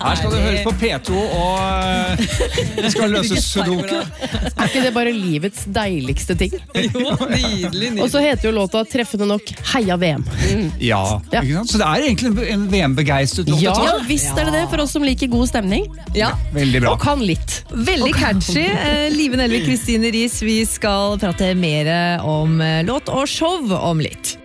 Her skal du høre på P2 og skal løse sudoku. Ikke det bare livets deiligste ting? Jo, nydelig. Og så heter jo låta treffende nok Heia VM. Ja, ikke sant? Så det er egentlig en VM-begeistret låt. Ja, visst er det for oss som liker god stemning. Ja, Veldig bra. Og kan litt. veldig catchy. Live Nelvik, Kristine Riis, vi skal prate mer om låt og show om litt.